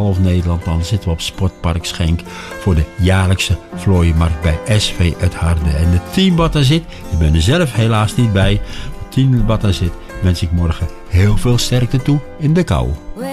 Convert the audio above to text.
half Nederland. Dan zitten we op Sportpark Schenk voor de jaarlijkse vlooienmarkt bij SV Het Harde. En het team wat daar zit, ik ben er zelf helaas niet bij. Het team wat daar zit, wens ik morgen heel veel sterkte toe in de kou.